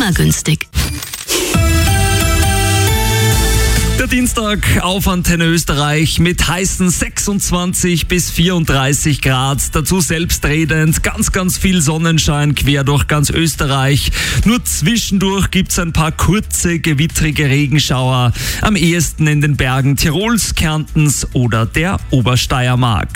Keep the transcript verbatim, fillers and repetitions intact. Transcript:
immer günstig. Der Dienstag auf Antenne Österreich mit heißen sechsundzwanzig bis vierunddreißig Grad. Dazu selbstredend, ganz, ganz viel Sonnenschein quer durch ganz Österreich. Nur zwischendurch gibt's ein paar kurze, gewittrige Regenschauer. Am ehesten in den Bergen Tirols, Kärntens oder der Obersteiermark.